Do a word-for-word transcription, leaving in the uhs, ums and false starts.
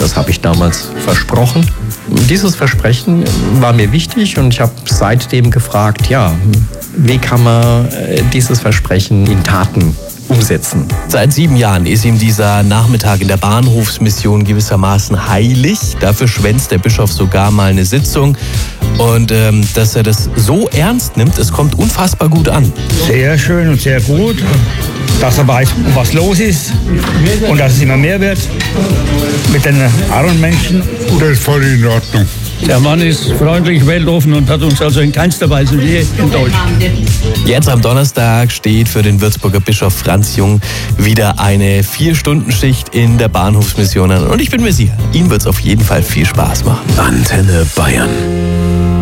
Das habe ich damals versprochen. Dieses Versprechen war mir wichtig und ich habe seitdem gefragt, ja, wie kann man dieses Versprechen in Taten umsetzen. Seit sieben Jahren ist ihm dieser Nachmittag in der Bahnhofsmission gewissermaßen heilig. Dafür schwänzt der Bischof sogar mal eine Sitzung. Und ähm, dass er das so ernst nimmt, es kommt unfassbar gut an. Sehr schön und sehr gut, dass er weiß, was los ist und dass es immer mehr wird mit den armen Menschen. Das ist voll in Ordnung. Der Mann ist freundlich, weltoffen und hat uns also in keinster Weise je enttäuscht. Jetzt am Donnerstag steht für den Würzburger Bischof Franz Jung wieder eine Vier-Stunden-Schicht in der Bahnhofsmission an. Und ich bin mir sicher, ihm wird es auf jeden Fall viel Spaß machen. Antenne Bayern.